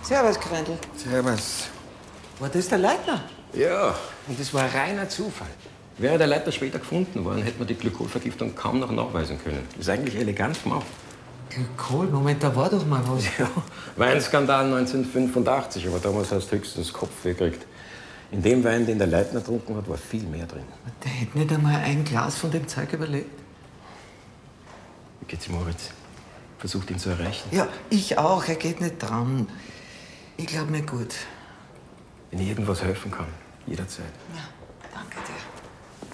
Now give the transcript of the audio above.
Servus, Grendel. Servus. War das der Leitner? Ja, und das war ein reiner Zufall. Wäre der Leiter später gefunden worden, hätte man die Glykolvergiftung kaum noch nachweisen können. Das ist eigentlich elegant gemacht. Glykol? Moment, da war doch mal was. Ja, Weinskandal 1985, aber damals hast du höchstens Kopfweh gekriegt. In dem Wein, den der Leitner getrunken hat, war viel mehr drin. Der hätte nicht einmal ein Glas von dem Zeug überlebt. Wie geht's Moritz? Versucht ihn zu erreichen. Ja, ich auch. Er geht nicht dran. Ich glaube mir gut. Wenn ich irgendwas helfen kann, jederzeit. Ja.